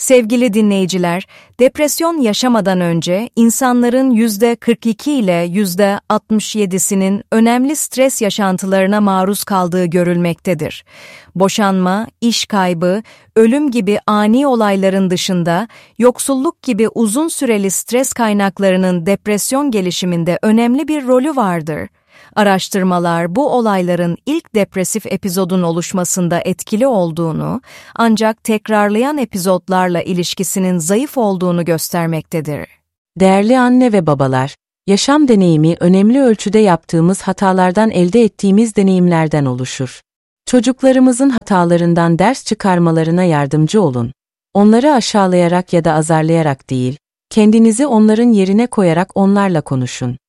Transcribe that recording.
Sevgili dinleyiciler, depresyon yaşamadan önce insanların %42 ile %67'sinin önemli stres yaşantılarına maruz kaldığı görülmektedir. Boşanma, iş kaybı, ölüm gibi ani olayların dışında, yoksulluk gibi uzun süreli stres kaynaklarının depresyon gelişiminde önemli bir rolü vardır. Araştırmalar bu olayların ilk depresif epizodun oluşmasında etkili olduğunu, ancak tekrarlayan epizotlarla ilişkisinin zayıf olduğunu göstermektedir. Değerli anne ve babalar, yaşam deneyimi önemli ölçüde yaptığımız hatalardan elde ettiğimiz deneyimlerden oluşur. Çocuklarımızın hatalarından ders çıkarmalarına yardımcı olun. Onları aşağılayarak ya da azarlayarak değil, kendinizi onların yerine koyarak onlarla konuşun.